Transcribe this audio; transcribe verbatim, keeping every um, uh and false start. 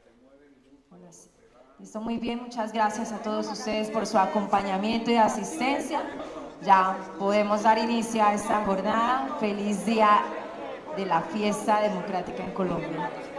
Hola, sí. Listo, muy bien, muchas gracias a todos ustedes por su acompañamiento y asistencia. Ya podemos dar inicio a esta jornada. Feliz día de la fiesta democrática en Colombia.